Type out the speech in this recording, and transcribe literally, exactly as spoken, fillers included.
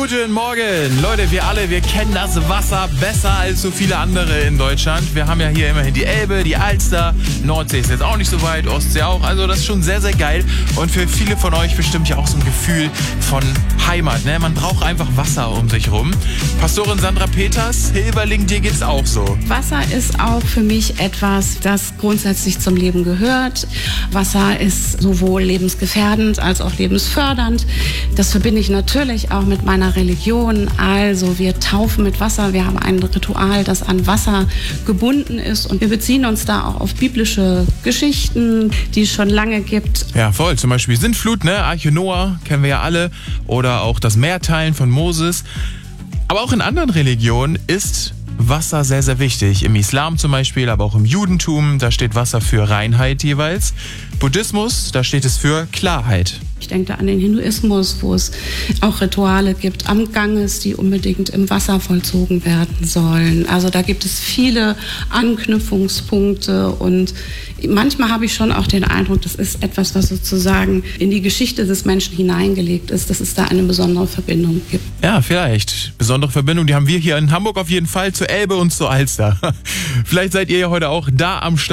Guten Morgen. Leute, wir alle, wir kennen das Wasser besser als so viele andere in Deutschland. Wir haben ja hier immerhin die Elbe, die Alster, Nordsee ist jetzt auch nicht so weit, Ostsee auch. Also das ist schon sehr, sehr geil. Und für viele von euch bestimmt ja auch so ein Gefühl von Heimat. Ne? Man braucht einfach Wasser um sich rum. Pastorin Sandra Peters, Hilberling, dir geht's auch so. Wasser ist auch für mich etwas, das grundsätzlich zum Leben gehört. Wasser ist sowohl lebensgefährdend als auch lebensfördernd. Das verbinde ich natürlich auch mit meiner Religion. Also wir taufen mit Wasser. Wir haben ein Ritual, das an Wasser gebunden ist. Und wir beziehen uns da auch auf biblische Geschichten, die es schon lange gibt. Ja, voll. Zum Beispiel Sintflut, ne? Arche Noah, kennen wir ja alle. Oder auch das Meerteilen von Moses. Aber auch in anderen Religionen ist Wasser sehr, sehr wichtig. Im Islam zum Beispiel, aber auch im Judentum, da steht Wasser für Reinheit jeweils. Buddhismus, da steht es für Klarheit. Ich denke da an den Hinduismus, wo es auch Rituale gibt am Ganges, die unbedingt im Wasser vollzogen werden sollen. Also da gibt es viele Anknüpfungspunkte und manchmal habe ich schon auch den Eindruck, das ist etwas, was sozusagen in die Geschichte des Menschen hineingelegt ist, dass es da eine besondere Verbindung gibt. Ja, vielleicht. Besondere Verbindung, die haben wir hier in Hamburg auf jeden Fall zur Elbe und zur Alster. Vielleicht seid ihr ja heute auch da am Start.